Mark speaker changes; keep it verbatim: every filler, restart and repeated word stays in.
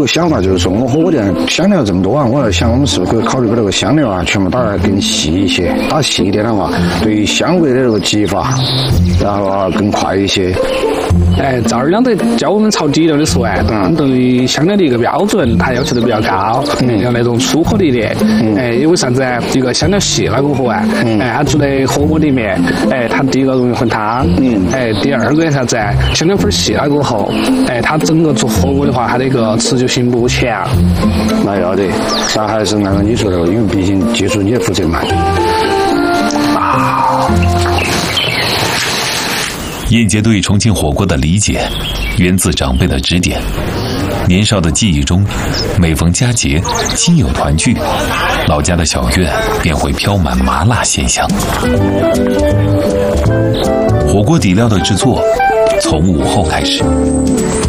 Speaker 1: 想嘛，就是说我火锅店香料这么多啊，我在想我们是不是可以考虑把这个香料啊全部打得更细一些，打细一点的话，对于香味的这个激发，然后啊更快一些。
Speaker 2: 哎，赵二两得教我们炒底料的时候啊，嗯，对于香料的一个标准，他要求都比较高，嗯，要那种粗颗粒的，嗯，哎，因为啥子啊？一个香料细了过后啊，嗯，哎，它煮在火锅里面，哎，它第一个容易混汤，嗯，哎，第二个啥子啊？香料粉细了过后，哎，它整个做火锅的话，它的一个持久性不强。
Speaker 1: 那要得，那还是按照你说的，因为毕竟技术你也负责嘛。啊。
Speaker 3: 燕杰对重庆火锅的理解源自长辈的指点。年少的记忆中，每逢佳节，亲友团聚，老家的小院便会飘满麻辣鲜香。火锅底料的制作从午后开始，